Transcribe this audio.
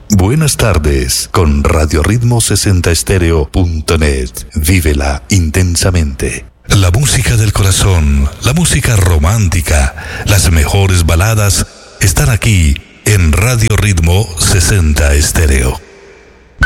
Buenas tardes con radioritmo60estereo.net. Vívela intensamente. La música del corazón, la música romántica, las mejores baladas están aquí en Radio Ritmo 60 Estéreo.